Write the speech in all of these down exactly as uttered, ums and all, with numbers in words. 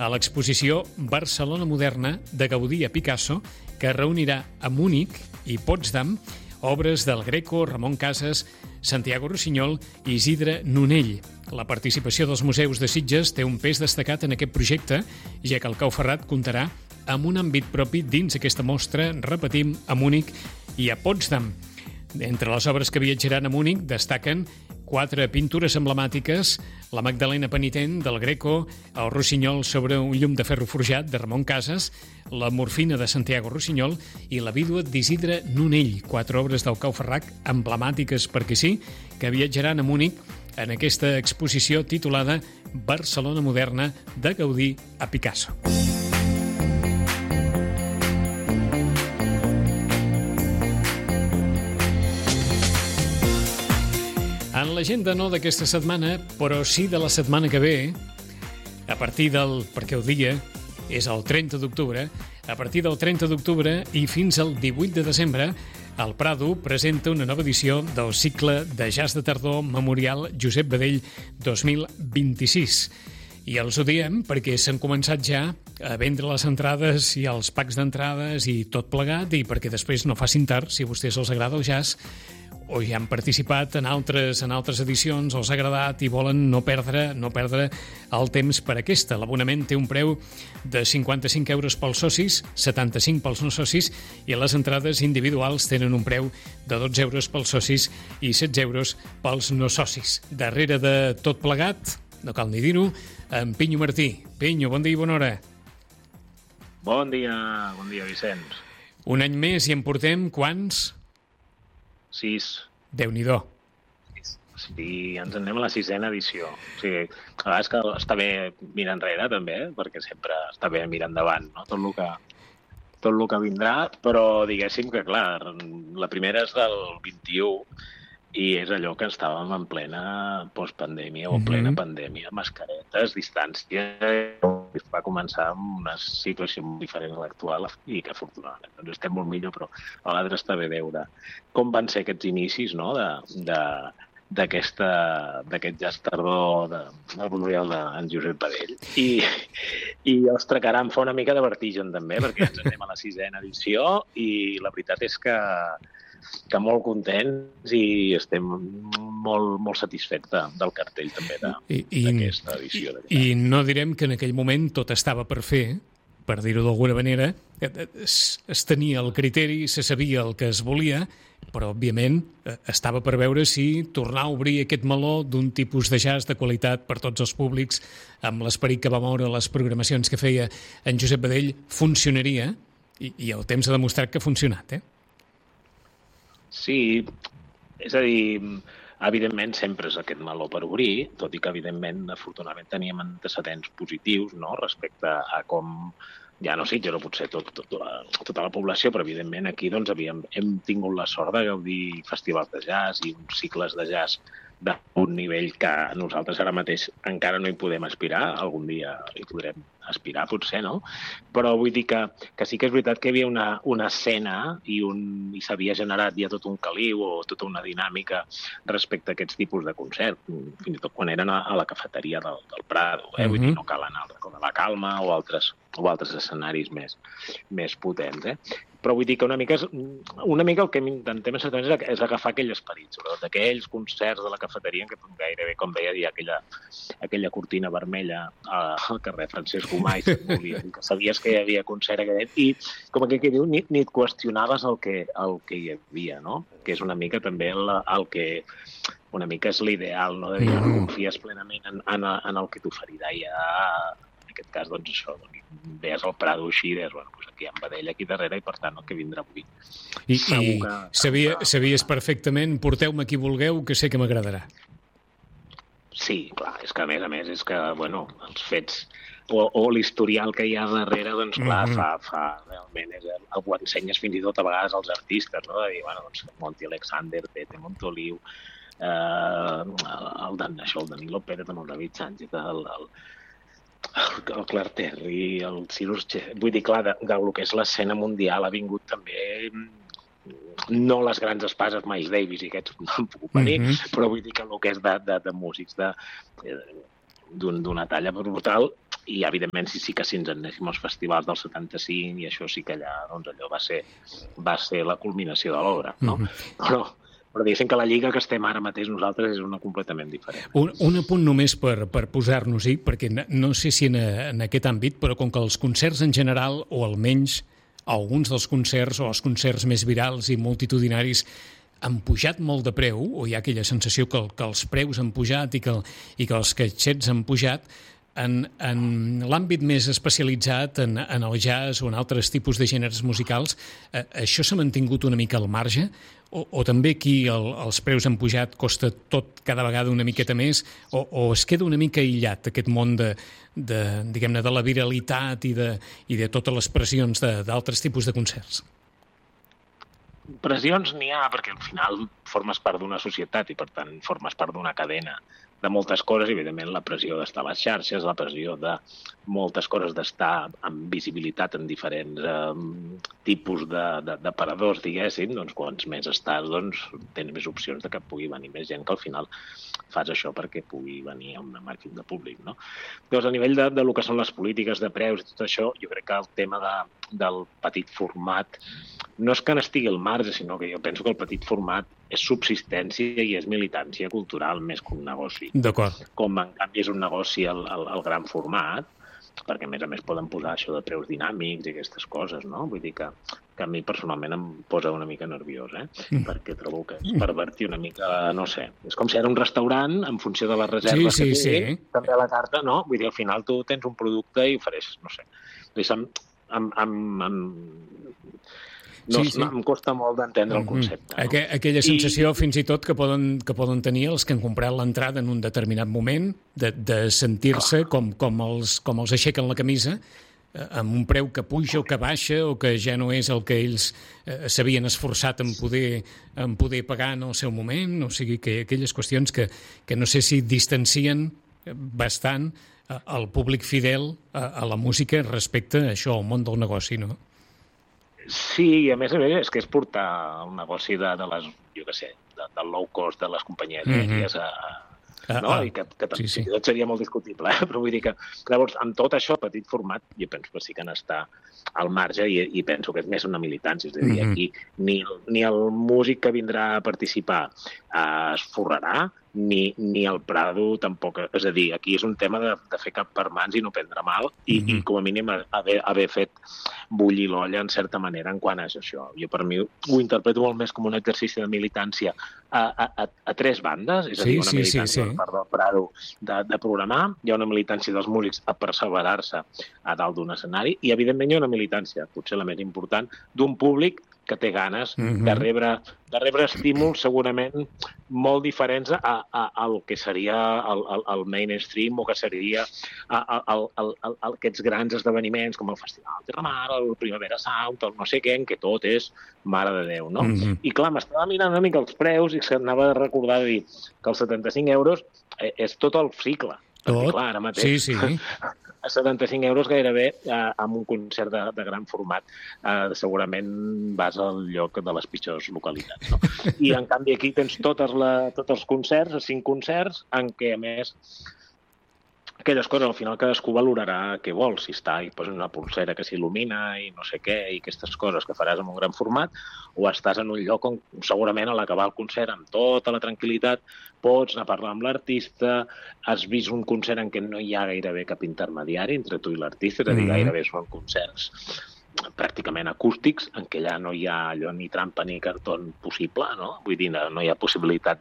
a l'exposició Barcelona Moderna de Gaudí a Picasso, que reunirà a Munic i Potsdam obres del Greco, Ramon Casas, Santiago Rossinyol i Isidre Nonell. La participació dels museus de Sitges té un pes destacat en aquest projecte, ja que el Cau Ferrat comptarà amb un àmbit propi dins aquesta mostra, repetim, a Munic i a Potsdam. Entre les obres que viatjaran a Munic destaquen quatre pintures emblemàtiques, la Magdalena Penitent del Greco, el Rossinyol sobre un llum de ferro forjat de Ramon Casas, la Morfina de Santiago Rossinyol i la vídua d'Isidre Nonell, quatre obres del Cau Ferrat emblemàtiques perquè sí, que viatjaran a Munic en aquesta exposició titulada Barcelona Moderna de Gaudí a Picasso. En l'agenda no d'aquesta setmana, però sí de la setmana que ve, a partir del, perquè el dia és el trenta d'octubre, a partir del trenta d'octubre i fins al divuit de desembre, el Prado presenta una nova edició del cicle de jazz de tardor Memorial Josep Badell dos mil vint-i-sis. I els ho diem perquè s'han començat ja a vendre les entrades i els packs d'entrades i tot plegat, i perquè després no facin tard, si a vostès els agrada el jazz, o ja han participat en altres, en altres edicions, els ha agradat i volen no perdre, no perdre el temps per aquesta. L'abonament té un preu de cinquanta-cinc euros pels socis, setanta-cinc pels no socis, i les entrades individuals tenen un preu de dotze euros pels socis i setze euros pels no socis. Darrere de tot plegat, no cal ni dir-ho, en Pinyo Martí. Pinyo, bon dia i bona hora. Bon dia, bon dia, Vicenç. Un any més i en portem quants? Sis. Déu-n'hi-do. Sí, ens anem a la sisena edició. O sigui, a vegades que està bé mirar enrere, també, perquè sempre està bé mirar endavant, no? Tot el que, tot el que vindrà, però diguéssim que, clar, la primera és del vint-i-u i és allò que estàvem en plena postpandèmia o en plena pandèmia, mascaretes, distància. Va començar amb una situació molt diferent a l'actual i que afortunadament doncs estem molt millor, però a l'altre està bé veure com van ser aquests inicis, no?, de, de, d'aquesta, d'aquest jazz tardor de, del Memorial d'en Josep Badell. I, i ostres, caram, fa una mica de vertigen també, perquè ens anem a la sisena edició i la veritat és que que molt contents i estem molt, molt satisfets de, del cartell també d'aquesta edició. I, I no direm que en aquell moment tot estava per fer, per dir-ho d'alguna manera, es, es tenia el criteri, se sabia el que es volia, però, òbviament, estava per veure si tornar a obrir aquest meló d'un tipus de jazz de qualitat per tots els públics, amb l'esperit que va moure les programacions que feia en Josep Badell, funcionaria, i, i el temps ha demostrat que ha funcionat, eh? Sí, és a dir, evidentment sempre és aquest meló per obrir, tot i que evidentment, afortunadament, teníem antecedents positius, no?, respecte a com, ja no sé, jo no potser tot, tot la, tota la població, però evidentment aquí doncs, havíem, hem tingut la sort de gaudir festivals de jazz i uns cicles de jazz d'un nivell que nosaltres ara mateix encara no hi podem aspirar, algun dia hi podrem aspirar, potser, no? Però vull dir que, que sí que és veritat que hi havia una, una escena i, un, i s'havia generat ja tot un caliu o tota una dinàmica respecte a aquests tipus de concert, fins i tot quan eren a, a la cafeteria del, del Prado, eh? Uh-huh. Vull dir, no cal anar al Racó de la Calma o altres, o altres escenaris més, més potents, eh? Però vull dir que una mica, una mica el que intentem és, és agafar aquell esperit, sobretot aquells concerts de la cafeteria en què gairebé, com deia, hi ha aquella, aquella cortina vermella al carrer Francesc Gomà i que sabies que hi havia concert aquest, i com aquell que diu, ni, ni et qüestionaves el que, el que hi havia, no? Que és una mica també el, el que una mica és l'ideal, no? De dir, confies plenament en, en, en el que t'oferirà ja. En aquest cas, doncs, això, doncs, veies el Prado així i deies, bueno, doncs aquí hi ha en Badell aquí darrere i, per tant, el que vindrà avui. I, i que, sabia, que... sabies perfectament, porteu-me qui vulgueu, que sé que m'agradarà. Sí, clar, és que a més a més és que, bueno, els fets o, o l'historial que hi ha darrere, doncs, clar, mm-hmm. fa, fa realment, és, ho ensenyes fins i tot a vegades als artistes, no? De dir, bueno, doncs, Monty Alexander, Tete Montoliu, eh, el, Dan, això, el Danilo Pérez, el David Sánchez, el, el el Clark Terry, el Cyrus Che... Vull dir, clar, de, del que és l'escena mundial ha vingut també no les grans espases, Miles Davis i aquests no han pogut venir, mm-hmm. però vull dir que el que és de, de, de músics de, d'una talla brutal i evidentment sí, sí que si ens anéssim als festivals del setanta-cinc i això sí que allà, doncs allò va ser, va ser la culminació de l'obra, no? Mm-hmm. Però, però diguéssim que la lliga que estem ara mateix nosaltres és una completament diferent. Un, un apunt només per, per posar-nos-hi, perquè no sé si en, en aquest àmbit, però com que els concerts en general, o almenys alguns dels concerts o els concerts més virals i multitudinaris han pujat molt de preu, o hi ha aquella sensació que, el, que els preus han pujat i que, i que els caixets han pujat, en, en l'àmbit més especialitzat, en, en el jazz o en altres tipus de gèneres musicals, eh, això s'ha mantingut una mica al marge? O, o també aquí el, els preus han pujat, costa tot cada vegada una miqueta més, o, o es queda una mica aïllat aquest món de, de, diguem-ne, de la viralitat i de, i de totes les pressions d'altres tipus de concerts? Pressions n'hi ha, perquè al final formes part d'una societat i, per tant, formes part d'una cadena de moltes coses, i evidentment la pressió d'estar a les xarxes, la pressió de moltes coses d'estar amb visibilitat en diferents eh, tipus d'aparadors, diguéssim, doncs quants més estàs, doncs tens més opcions de que pugui venir més gent, que al final fas això perquè pugui venir a una màxim de públic, no? Llavors, a nivell de, de lo que són les polítiques de preus i tot això, jo crec que el tema de, del petit format no és que n'estigui al marge, sinó que jo penso que el petit format és subsistència i és militància cultural més que un negoci. D'acord. Com, en canvi, és un negoci el, el, el gran format, perquè, a més a més, poden posar això de preus dinàmics i aquestes coses, no? Vull dir que, que a mi personalment em posa una mica nerviós, eh? Mm. Perquè trobo que és pervertir una mica, no sé, és com si era un restaurant en funció de les reserves sí, sí, que té, sí. també a la carta, no? Vull dir, al final tu tens un producte i ofereixes, no sé. Vull dir, amb, amb, amb, amb No, sí, sí. Em costa molt d'entendre el concepte. No? Aqu aquella sensació, I... fins i tot, que poden, que poden tenir els que han comprat l'entrada en un determinat moment, de, de sentir-se com, com, els, com els aixequen la camisa, eh, amb un preu que puja o que baixa, o que ja no és el que ells eh, s'havien esforçat en poder, en poder pagar en el seu moment. O sigui, que aquelles qüestions que, que no sé si distancien bastant eh, el públic fidel a, a la música respecte a això, al món del negoci, no? Sí, i a més a més és que és portar el negoci de, de les, jo què sé, de, del low cost de les companyies aèries mm -hmm. a, no? Ah, I que, que sí, sí. tot seria molt discutible, eh? Però vull dir que, llavors, amb tot això, petit format, jo penso que sí que n'està al marge i, i penso que és més una militància, és a dir, mm -hmm. aquí ni, ni el músic que vindrà a participar eh, es forrarà, ni, ni el Prado tampoc, és a dir, aquí és un tema de, de fer cap per mans i no prendre mal i, mm -hmm. i com a mínim haver, haver fet bullir l'olla en certa manera en quant a això. Jo per mi ho interpreto molt més com un exercici de militància a, a, a, a tres bandes, és a dir, una sí, militància sí, sí. per part del Prado de, de programar, hi ha una militància dels músics a perseverar-se a dalt d'un escenari i evidentment hi ha una militància, potser la més important, d'un públic que té ganes mm -hmm. de, rebre, de rebre estímuls segurament molt diferents a, a, a el que seria el, el, el mainstream o que seria a, a, a, a, a aquests grans esdeveniments com el Festival Terramar, el Primavera Sound, el no sé què, en què tot és mare de Déu, no? Mm -hmm. I clar, m'estava mirant una mica els preus i s'anava a recordar de dir que els setanta-cinc euros és tot el cicle. Tot? Perquè, clar, ara mateix, sí, sí. a setanta-cinc euros gairebé eh, amb un concert de, de gran format eh, segurament vas al lloc de les pitjors localitats, no? I en canvi aquí tens totes la, tots els concerts, cinc concerts, en què a més aquelles coses, al final cadascú valorarà què vol, si està i posa una pulsera que s'il·lumina i no sé què, i aquestes coses que faràs en un gran format, o estàs en un lloc on segurament a l'acabar el concert amb tota la tranquil·litat pots anar a parlar amb l'artista, has vist un concert en què no hi ha gairebé cap intermediari entre tu i l'artista, és a dir, gairebé són concerts pràcticament acústics, en què allà no hi ha allò ni trampa ni cartó possible, no? Vull dir, no, no hi ha possibilitat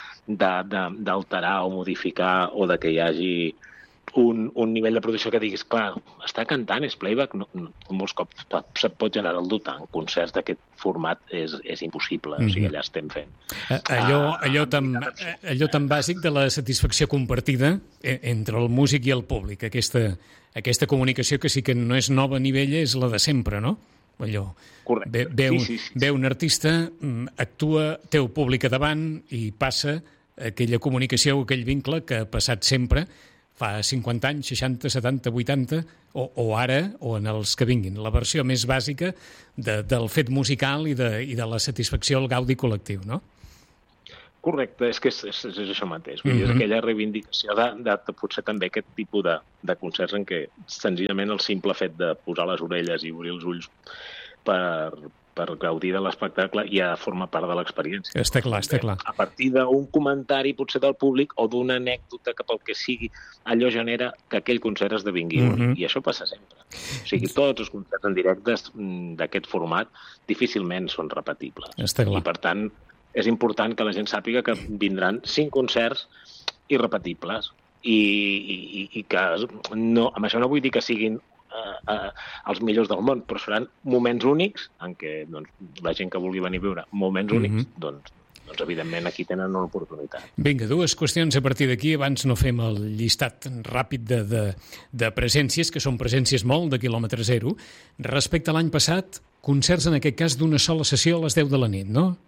d'alterar o modificar o de que hi hagi un, un nivell de producció que diguis, clar, està cantant, és playback, no, no, molts cops se't pot generar el dubte. En concerts d'aquest format és, és impossible, mm -hmm. o sigui, allà estem fent. Allò, allò, tan, allò tan bàsic de la satisfacció compartida entre el músic i el públic, aquesta, aquesta comunicació que sí que no és nova ni vella, és la de sempre, no? Allò, ve, ve, sí, sí, sí. ve un artista, actua, té el públic a davant i passa aquella comunicació, aquell vincle que ha passat sempre, fa cinquanta anys, seixanta, setanta, vuitanta, o, o ara, o en els que vinguin. La versió més bàsica de, del fet musical i de, i de la satisfacció al gaudi col·lectiu, no? Correcte, és que és, és, és això mateix. Vull dir, és aquella reivindicació de, de, de potser també aquest tipus de, de concerts en què senzillament el simple fet de posar les orelles i obrir els ulls per, per gaudir de l'espectacle ja forma part de l'experiència. Està clar, està clar. A partir d'un comentari potser del públic o d'una anècdota que pel que sigui, allò genera que aquell concert esdevingui únic. Mm-hmm. I això passa sempre. O sigui, tots els concerts en directe d'aquest format difícilment són repetibles. Està clar. I per tant, és important que la gent sàpiga que vindran cinc concerts irrepetibles i, i, i que no, amb això no vull dir que siguin eh, eh, els millors del món, però seran moments únics en què doncs, la gent que vulgui venir a viure moments únics, mm-hmm. doncs, doncs evidentment aquí tenen una oportunitat. Vinga, dues qüestions a partir d'aquí, abans no fem el llistat ràpid de, de, de presències, que són presències molt de quilòmetre zero. Respecte a l'any passat, concerts en aquest cas d'una sola sessió a les deu de la nit, no?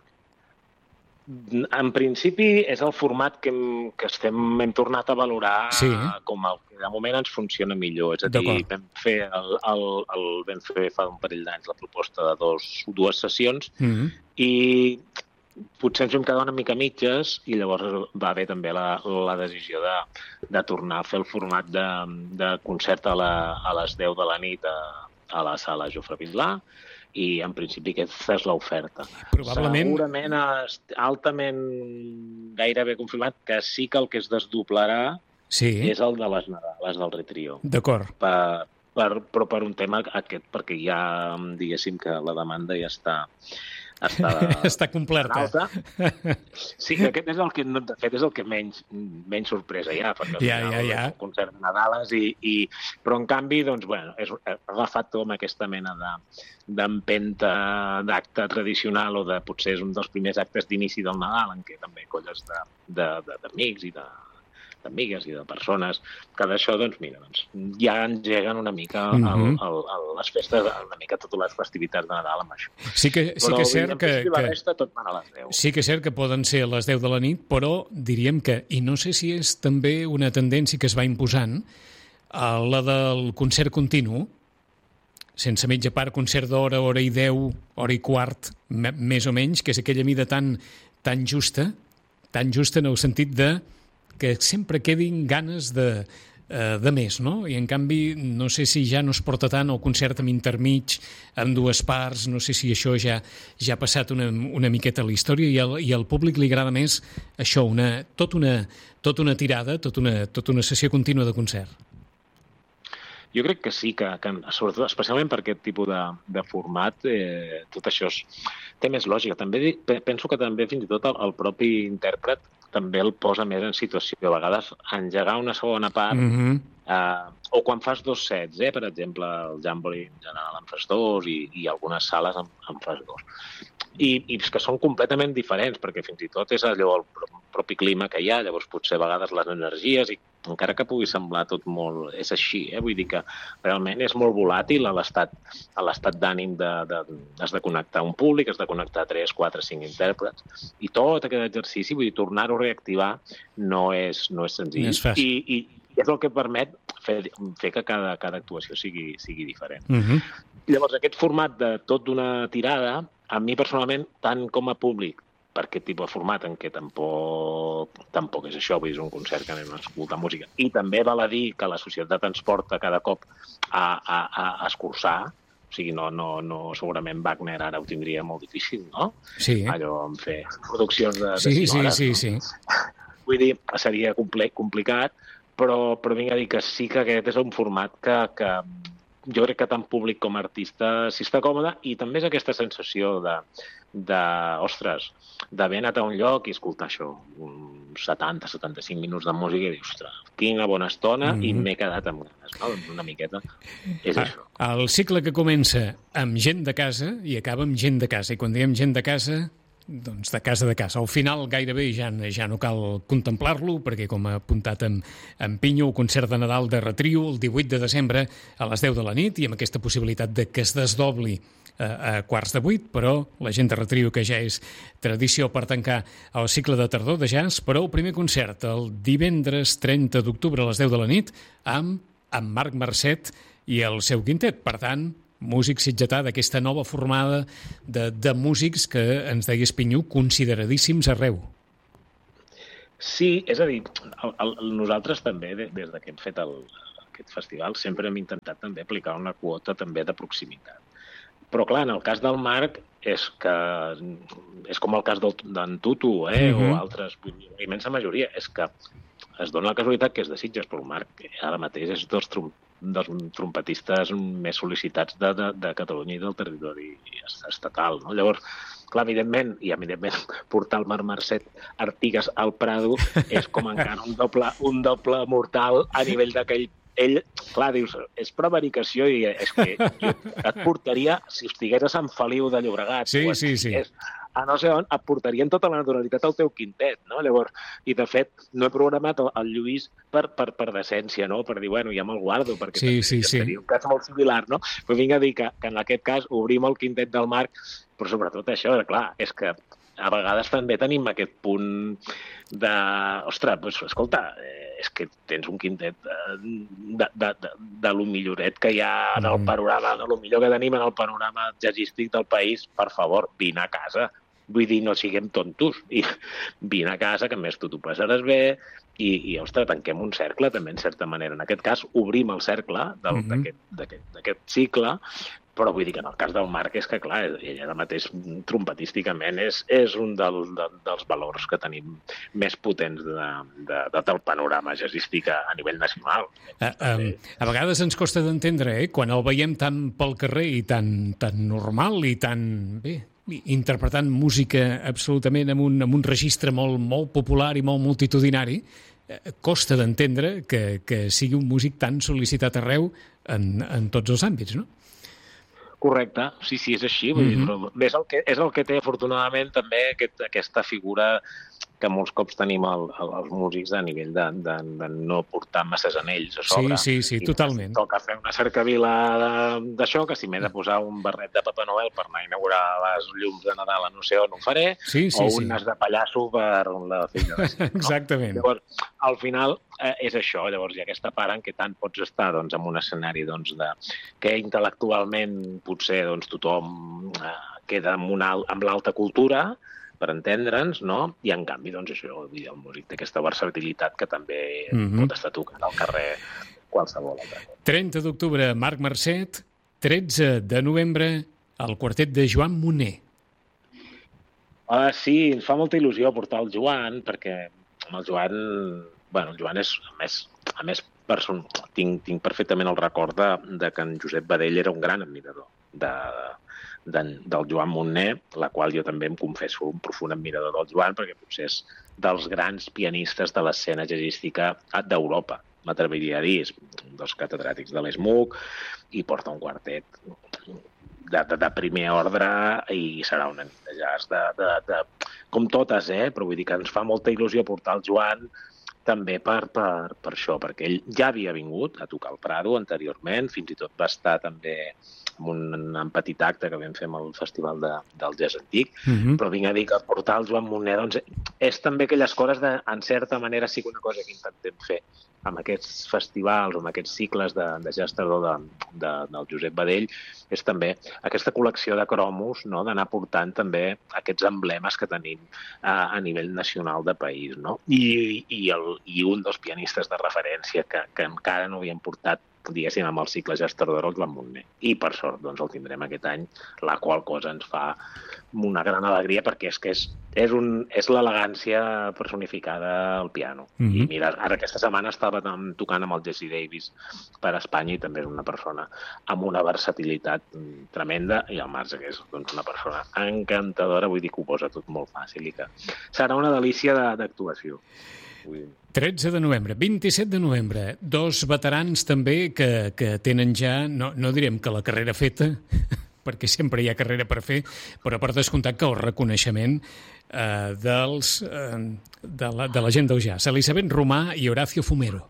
En principi és el format que hem, que estem, hem tornat a valorar sí. com el que de moment ens funciona millor. És a dir, vam fer, el, el, el, vam fer fa un parell d'anys la proposta de dos, dues sessions mm-hmm. i potser ens vam quedar una mica mitges i llavors va haver també la, la decisió de, de tornar a fer el format de, de concert a, la, a les deu de la nit a, a la sala Jofre Vilà. I en principi aquesta és l'oferta. Probablement... Segurament altament gairebé confirmat que sí que el que es desdoblarà sí. és el de les Nadales del Retrio. D'acord. Per, per, però per un tema aquest, perquè ja diguéssim que la demanda ja està... Està, està complerta. Sí, aquest és el que, de fet, és el que menys, menys sorpresa hi ha, perquè ja, ja, ja. és un concert de Nadales, i, i, però en canvi, doncs, bueno, és, ha agafat amb aquesta mena de, d'empenta d'acte tradicional o de potser és un dels primers actes d'inici del Nadal en què també colles de, de, de, d'amics i de d'amigues i de persones, que d'això, doncs, mira, doncs, ja engeguen una mica el, el, el, les festes, una mica totes les festivitats de Nadal amb això. Sí que, sí que és cert que... la resta tot van a les deu. Sí que és cert que poden ser a les deu de la nit, però diríem que, i no sé si és també una tendència que es va imposant, la del concert continu, sense mitja part, concert d'hora, hora i deu, hora i quart, més o menys, que és aquella mida tan, tan justa, tan justa en el sentit de que sempre quedin ganes de, eh, de més, no? I en canvi no sé si ja no es porta tant el concert amb intermig, amb dues parts, no sé si això ja ja ha passat una, una miqueta a la història i al, i al públic li agrada més això, una, tot una, tot una tirada, tot una, tot una sessió contínua de concert. Jo crec que sí, que, que sobretot, especialment per aquest tipus de, de format, eh, tot això és, té més lògica. També penso que també fins i tot el, el propi intèrpret també el posa més en situació. A vegades engegar una segona part, mm-hmm. eh, o quan fas dos sets, eh, per exemple, el Jamboree en general en fas dos i, i algunes sales en, en fas dos. I, I és que són completament diferents, perquè fins i tot és allò el propi clima que hi ha, llavors potser a vegades les energies, i encara que pugui semblar tot molt... És així, eh? Vull dir que realment és molt volàtil a l'estat, a l'estat d'ànim de, de, has de connectar un públic, has de connectar tres, quatre, cinc intèrprets, i tot aquest exercici, vull dir, tornar-ho a reactivar no és, no és senzill. No és fàcil. I, i és el que permet fer, fer que cada, cada actuació sigui, sigui diferent. Uh-huh. Llavors, aquest format de tot d'una tirada, a mi personalment, tant com a públic, per aquest tipus de format en què tampoc, tampoc és això, vull dir, és un concert que anem a escoltar música. I també val a dir que la societat ens porta cada cop a, a, a escurçar, o sigui, no, no, no, segurament Wagner ara ho tindria molt difícil, no? Sí. Allò en fer produccions de, de sí, cinc hores, sí, no? sí, sí. Vull dir, seria complicat, però, però vinc a dir que sí que aquest és un format que, que jo crec que tant públic com artista s'hi està còmode, i també és aquesta sensació de, de ostres, d'haver anat a un lloc i escoltar això, setanta a setanta-cinc minuts de música i dir, ostres, quina bona estona, mm-hmm. i m'he quedat amb ganes, no? Una miqueta és ah, això. El cicle que comença amb gent de casa i acaba amb gent de casa, i quan diem gent de casa, doncs de casa de casa. Al final gairebé ja, ja no cal contemplar-lo, perquè com ha apuntat en, en Pinyo, el concert de Nadal de Retrio el divuit de desembre a les deu de la nit, i amb aquesta possibilitat de que es desdobli a quarts de vuit, però la gent de Retrio, que ja és tradició per tancar el cicle de tardor de jazz, però el primer concert el divendres trenta d'octubre a les deu de la nit amb, amb Marc Marcet i el seu quintet. Per tant, músic sitgetà d'aquesta nova formada de, de músics que ens deies, Pinyo, consideradíssims arreu. Sí, és a dir, el, el, nosaltres també, des que hem fet el, aquest festival, sempre hem intentat també aplicar una quota també de proximitat. Però, clar, en el cas del Marc és que és com el cas d'en Tutu, eh, uh-huh. o altres, la immensa majoria, és que es dona la casualitat que és de Sitges, però el Marc ara mateix és dels, trom dels trompetistes més sol·licitats de, de, de Catalunya i del territori estatal, no? Llavors, clar, evidentment, i evidentment portar el Marc Marcet Artigas al Prado és com encara un doble, un doble mortal a nivell d'aquell. Ell, clar, dius, és prevaricació i és que jo et portaria, si estigués a Sant Feliu de Llobregat, sí, o sí, sí. a no sé on, et portarien tota la naturalitat al teu quintet, no? Llavors, i de fet, no he programat el, el Lluís per, per, per decència, no? Per dir, bueno, ja me'l guardo, perquè sí, sí, ja sí. seria un cas molt similar, no? Però vinc a dir que, que en aquest cas obrim el quintet del Marc, però sobretot això, clar, és que a vegades també tenim aquest punt de... Ostres, doncs, escolta, és que tens un quintet de, de, de, de lo milloret que hi ha en el panorama, de lo millor que tenim en el panorama jazzístic del país, per favor, vine a casa. Vull dir, no siguem tontos. I vine a casa, que a més tu t'ho passaràs bé, i, i, ostres, tanquem un cercle, també, en certa manera. En aquest cas, obrim el cercle d'aquest cicle, però vull dir que en el cas del Marc és que, clar, ell ara mateix trompetísticament és, és un del, de, dels valors que tenim més potents de, de, de, del panorama jazzístic a, a nivell nacional. A, a, a vegades ens costa d'entendre, eh? Quan el veiem tan pel carrer i tan, tan normal i tan bé, interpretant música absolutament en un, en un registre molt, molt popular i molt multitudinari, eh, costa d'entendre que, que sigui un músic tan sol·licitat arreu en, en tots els àmbits, no? Correcte, sí, sí, és així. Vull dir, però és, el que, és el que té, afortunadament, també aquest, aquesta figura que molts cops tenim el, el, els músics a nivell de, de, de no portar masses anells a sobre. Sí, sí, sí, totalment. I toca fer una cercavila d'això, que si m'he de posar un barret de Papa Noel per anar a inaugurar les llums de Nadal a no sé on ho faré, sí, sí, o un nas sí. de pallasso per la filla. No? Exactament. Llavors, al final eh, és això, llavors hi ha aquesta part en què tant pots estar doncs, en un escenari doncs, de, que intel·lectualment potser doncs, tothom eh, queda amb, una, amb l'alta cultura, per entendre'ns, no? I en canvi, doncs això, el músic té aquesta versatilitat que també mm-hmm. pot estar tocant al carrer qualsevol altra cosa. trenta d'octubre, Marc Marcet, tretze de novembre, el quartet de Joan Moner. Ah, sí, ens fa molta il·lusió portar el Joan, perquè amb el Joan, bueno, el Joan és, a més, a més person... tinc, tinc perfectament el record de, de que en Josep Badell era un gran admirador de, de, del Joan Moner, la qual jo també em confesso un profund admirador del Joan, perquè potser és dels grans pianistes de l'escena jazzística d'Europa. M'atreviria a dir, és un dels catedràtics de l'E S M U C i porta un quartet de, de, de primer ordre i serà una nit de jazz de, de, de, com totes, eh? Però vull dir que ens fa molta il·lusió portar el Joan també per, per, per això, perquè ell ja havia vingut a tocar el Prado anteriorment, fins i tot va estar també en un, en petit acte que vam fer amb el Festival de, del Jazz Antic, mm-hmm. però vinc a dir que portar el Joan Moner doncs, és també aquelles coses de, en certa manera, sí que una cosa que intentem fer amb aquests festivals, amb aquests cicles de, de jazz tardor de, de, del Josep Badell, és també aquesta col·lecció de cromos, no? D'anar portant també aquests emblemes que tenim a, a nivell nacional de país. No? I, i, el, I un dels pianistes de referència que, que encara no havien portat diguéssim, amb el cicle jazz tardor, el Joan Moner. I, per sort, doncs, el tindrem aquest any, la qual cosa ens fa una gran alegria, perquè és que és, és, un, és l'elegància personificada al piano. Mm-hmm. I mira, ara aquesta setmana estava tocant amb el Jesse Davis per Espanya i també és una persona amb una versatilitat tremenda i el Marc és doncs, una persona encantadora, vull dir que ho posa tot molt fàcil i que serà una delícia d'actuació. tretze de novembre, vint-i-set de novembre, dos veterans també que, que tenen ja, no, no direm que la carrera feta, perquè sempre hi ha carrera per fer, però per descomptat que el reconeixement eh, dels, eh, de, la, de la gent del jazz, Elisabet Romà i Horacio Fumero.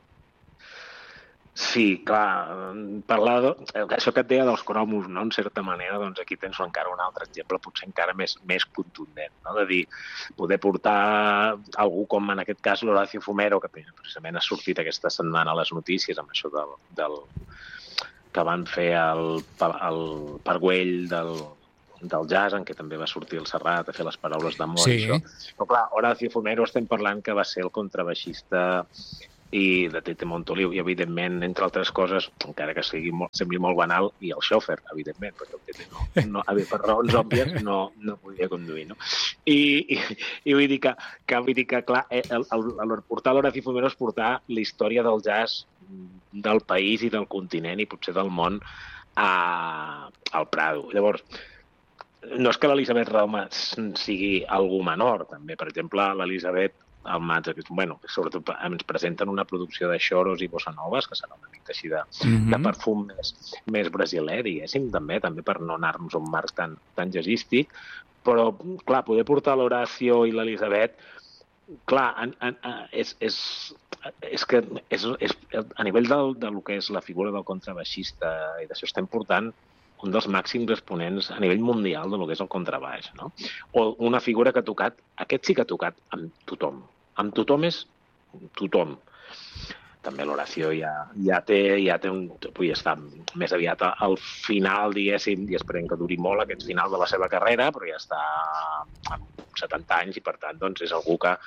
Sí, clar, parlar de, això que et deia dels cromos, no? En certa manera, doncs aquí tens encara un altre exemple, potser encara més, més contundent, no? De dir, poder portar algú com en aquest cas l'Horacio Fumero, que precisament ha sortit aquesta setmana a les notícies amb això del, del que van fer el, el Parguell del, del jazz, en què també va sortir el Serrat a fer les paraules d'amor. Sí. I això. Però clar, Horacio Fumero estem parlant que va ser el contrabaixista i de Tete Montoliu, i evidentment, entre altres coses, encara que sigui molt, sembli molt banal, i el xòfer, evidentment, perquè el Tete no, no, a veure, per raons òbvies no, no podia conduir, no? I, i, i vull dir que, que, vull dir que clar, el, el, el portar l'Horacio Fumero és portar la història del jazz del país i del continent i potser del món a, al Prado. Llavors, no és que l'Elisabet Raume sigui algú menor, també. Per exemple, l'Elisabet el maig, bueno, sobretot ens presenten una producció de xoros i bossa noves, que serà una mica així de, mm-hmm. de perfum més, més brasiler, diguéssim, també, també per no anar-nos a un marc tan, tan jazzístic, però, clar, poder portar l'Horacio i l'Elisabet, clar, en, en, és, és, és que és, és, a nivell del, del que és la figura del contrabaixista, i d'això estem portant un dels màxims exponents a nivell mundial de lo que és el contrabaix, no? O una figura que ha tocat, aquest sí que ha tocat amb tothom. Amb tothom és tothom. També l'Horacio ja, ja té, ja té un... Vull estar més aviat al final, diguéssim, i esperem que duri molt aquest final de la seva carrera, però ja està amb setanta anys i, per tant, doncs, és algú que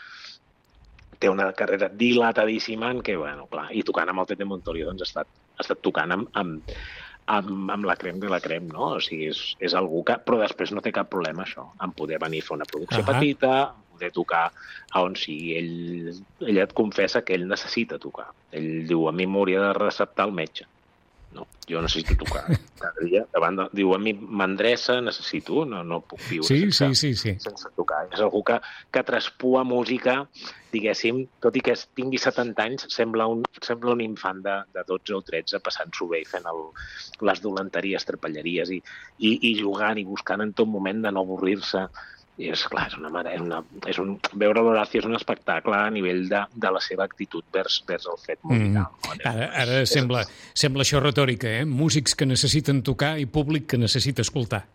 té una carrera dilatadíssima en què, bueno, clar, i tocant amb el Tete Montoliu, doncs, ha estat, ha estat tocant amb, amb, amb, amb la crem de la crem, no? O sigui, és, és algú que... Però després no té cap problema, això, en poder venir a fer una producció uh-huh. petita, en poder tocar a on sigui. Ell, ell et confessa que ell necessita tocar. Ell diu, a mi m'hauria de receptar el metge. No, jo necessito tocar cada dia. Davant de, diu, a mi m'endreça, necessito, no, no puc viure sí, sense, sí, sí, sí. sense tocar. És algú que, que traspua música, diguéssim, tot i que tingui setanta anys, sembla un, sembla un infant de, de dotze o tretze passant-s'ho bé i fent el, les dolenteries, trapelleries i, i, i jugant i buscant en tot moment de no avorrir-se. I és clar, és una, és una, és un, veure l'Horacio és un espectacle a nivell de, de la seva actitud vers, vers el fet musical. Mm. No? Ara, ara és, sembla, és... sembla això retòrica, eh? Músics que necessiten tocar i públic que necessita escoltar.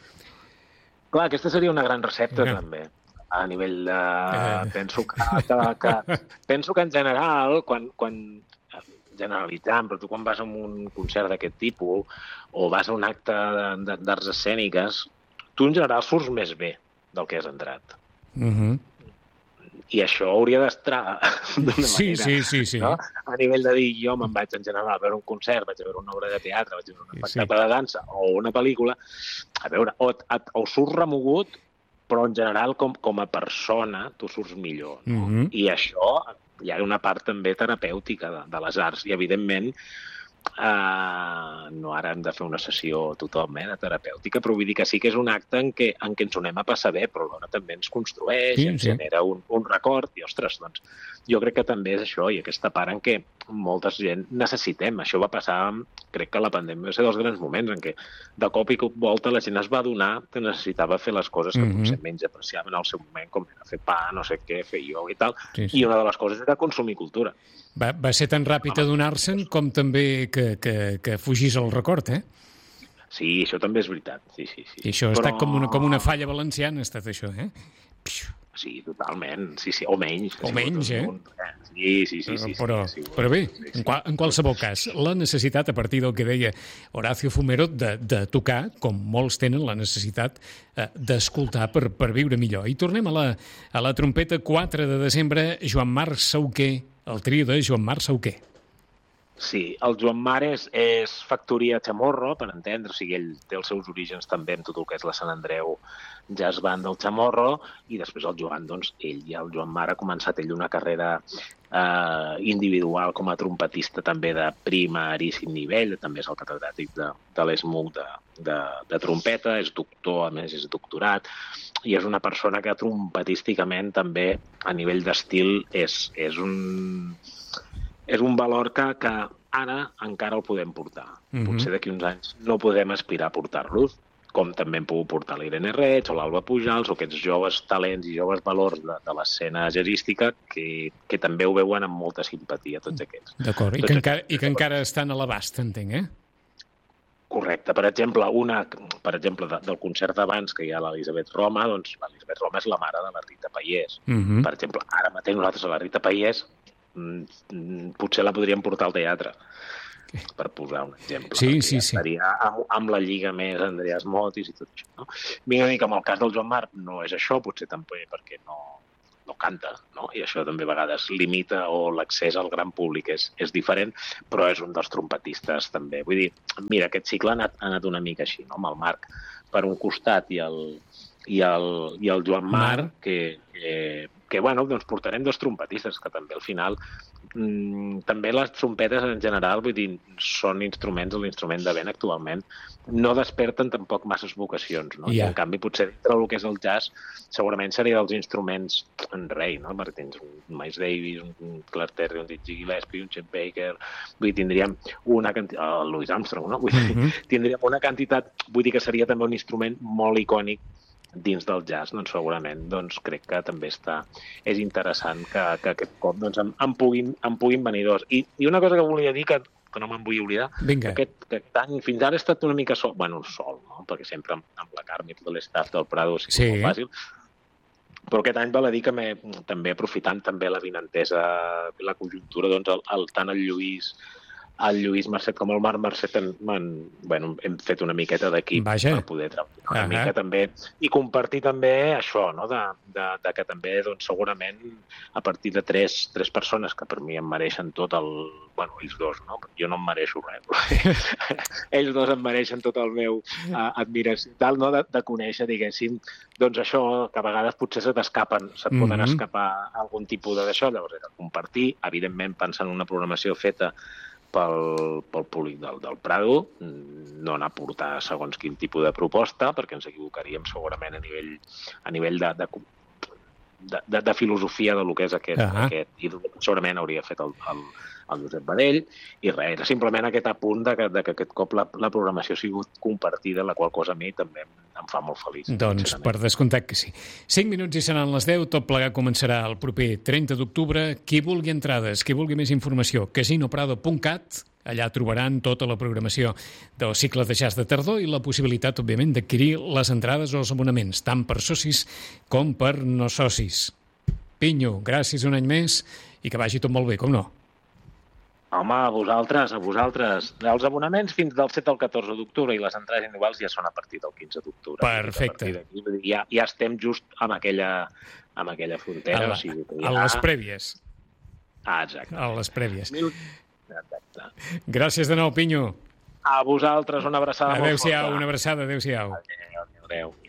Clar, aquesta seria una gran recepta, uh-huh. també, a nivell de... Uh... Penso, que, que, que, penso que en general, quan, quan generalitzant, però tu quan vas a un concert d'aquest tipus o vas a un acte d'arts escèniques, tu en general surts més bé del que has entrat. Uh-huh. I això hauria d'estar d'una sí, manera. Sí, sí, sí. No? A nivell de dir, jo me'n vaig en general a veure un concert, vaig a veure una obra de teatre, vaig a veure un espectacle sí. de dansa o una pel·lícula, a veure, o, o surts remogut, però en general com, com a persona tu surts millor. No? Uh-huh. I això hi ha una part també terapèutica de, de les arts. I, evidentment, Uh, no ara hem de fer una sessió tothom eh, de terapèutica, però vull dir que sí que és un acte en què, en què ens ho anem a passar bé, però alhora també ens construeix, sí, ens sí. genera un, un record, i ostres, doncs jo crec que també és això, i aquesta part en què molta gent necessitem. Això va passar, crec que la pandèmia va ser dels grans moments en què de cop i volta la gent es va adonar que necessitava fer les coses que mm-hmm. potser menys apreciaven al seu moment, com era fer pa, no sé què, fer ioga i tal, sí, sí. i una de les coses era consumir cultura. Va, va ser tan ràpid adonar-se'n com també que, que, que fugís el record, eh? Sí, això també és veritat. Sí, sí, sí. I això ha Però... estat com una, com una falla valenciana, ha estat això, eh? Sí, totalment. Sí, sí, o menys. O menys, eh? Sí, sí, sí. sí, però, sí, sí, però bé, sí, sí. En, qual, en qualsevol cas, la necessitat, a partir del que deia Horacio Fumero, de, de tocar, com molts tenen la necessitat eh, d'escoltar per, per viure millor. I tornem a la, a la trompeta quatre de desembre, Joan Marc Sauquer, el trio de Joan Marc Sauquer. Sí, el Joan Marc és, és factoria Chamorro, per entendre, o sigui, ell té els seus orígens també en tot el que és la Sant Andreu Jazz Band del Chamorro, i després el Joan, doncs, ell i el Joan Marc ha començat ell una carrera eh, individual com a trompetista també de primeríssim nivell, també és el catedràtic de, de l'ESMUC de, de, de trompeta, és doctor, a més és doctorat, i és una persona que trompetísticament també a nivell d'estil és, és un... és un valor que, que ara encara el podem portar. Mm-hmm. Potser d'aquí uns anys no podem aspirar a portar-los, com també hem pogut portar l'Irene Reig o l'Alba Pujals o aquests joves talents i joves valors de, de l'escena jazzística que, que també ho veuen amb molta simpatia, tots aquests. D'acord, I, que encara, i que encara estan a l'abast, entenc, eh? Correcte. Per exemple, una, per exemple de, del concert d'abans, que hi ha l'Elisabet Roma, doncs l'Elisabet Roma és la mare de la Rita Pallés. Mm-hmm. Per exemple, ara mateix nosaltres a la Rita Pallés potser la podríem portar al teatre. per posar un exemple. Sí, sí, ja sí. Estaria amb, amb la Lliga més Andreas Motis i tot això. No? Vinga, una mica amb el cas del Joan Marc no és això, potser també perquè no, no canta, no? I això també a vegades limita o l'accés al gran públic és, és diferent, però és un dels trompetistes també. Vull dir, mira, aquest cicle ha anat, ha anat una mica així, no? Amb el Marc per un costat i el, i el, i el Joan Marc, que, que, que bueno, doncs portarem dos trompetistes, que també al final mm, també les trompetes en general, vull dir, són instruments, l'instrument de vent actualment no desperten tampoc masses vocacions, no? Yeah. I en canvi potser dintre del que és el jazz segurament seria dels instruments en rei, no? Perquè tens un Miles Davis, un Clark Terry, un Dizzy Gillespie, un Chet Baker, vull dir, tindríem una quantitat, el Louis Armstrong, no? Vull dir, mm-hmm. tindríem una quantitat, vull dir que seria també un instrument molt icònic dins del jazz, doncs segurament doncs crec que també està, és interessant que, que aquest cop doncs, en, en, puguin, en puguin venir dos. I, I una cosa que volia dir, que, que no me'n vull oblidar, Vinga. que aquest, que aquest any fins ara he estat una mica sol, bueno, sol, no? Perquè sempre amb, amb la Carme i tot l'estaf del Prado sí, sí. molt fàcil, però aquest any val a dir que m'he també aprofitant també la vinentesa, la conjuntura, doncs el, el, tant el Lluís el Lluís Marcet com el Marc Marcet en, en, bueno, hem fet una miqueta d'equip per poder treballar una uh-huh. mica també i compartir també això, no? de, de, de que també doncs, segurament a partir de tres, tres persones que per mi em mereixen tot el... Bueno, ells dos, no? Jo no em mereixo res. Ells dos em mereixen tot el meu uh, admiració tal, no? de, de conèixer, diguéssim, doncs això, que a vegades potser se t'escapen, se't mm-hmm. poden escapar algun tipus d'això, llavors era compartir, evidentment pensant en una programació feta pel, pel públic del, del Prado, no anar a portar segons quin tipus de proposta, perquè ens equivocaríem segurament a nivell, a nivell de, de, de, de, de filosofia de lo que és aquest, uh-huh. aquest i segurament hauria fet el, el, el Josep Badell, i res, era simplement aquest apunt de que, de que aquest cop la, la programació ha sigut compartida, la qual cosa a mi també em, em fa molt feliç. Doncs per descomptat que sí. cinc minuts i seran les deu, tot plegat començarà el proper trenta d'octubre. Qui vulgui entrades, qui vulgui més informació, casino prado punt cat, allà trobaran tota la programació del cicle de jazz de tardor i la possibilitat, òbviament, d'adquirir les entrades o els abonaments, tant per socis com per no socis. Pinyo, gràcies un any més i que vagi tot molt bé, com no? Home, a vosaltres, a vosaltres. Els abonaments fins del set al catorze d'octubre i les entrades individuals ja són a partir del quinze d'octubre. Perfecte. Ja, ja estem just amb aquella, amb aquella frontera. A, la, o sigui, ja... a les prèvies. Ah, exacte. A les prèvies. Mil... Exacte. Gràcies de nou, Pinyo. A vosaltres, una abraçada adeu molt forta. Adéu-siau, una abraçada, adéu-siau. Adéu, adéu, adéu.